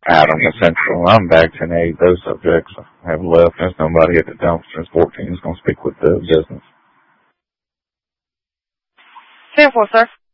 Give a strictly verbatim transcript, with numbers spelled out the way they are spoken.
Adam at Central. I'm back ten eight. Those subjects have left. There's nobody at the dump since fourteen is going to speak with the business. ten four, sir.